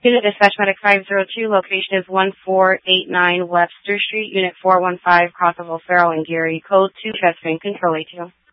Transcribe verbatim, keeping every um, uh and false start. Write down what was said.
Unit Dispatch Medic five zero two, location is one four eight nine Webster Street, Unit four one five, Crossville, Farrell, and Geary, code two, Chesapeake, Control A two.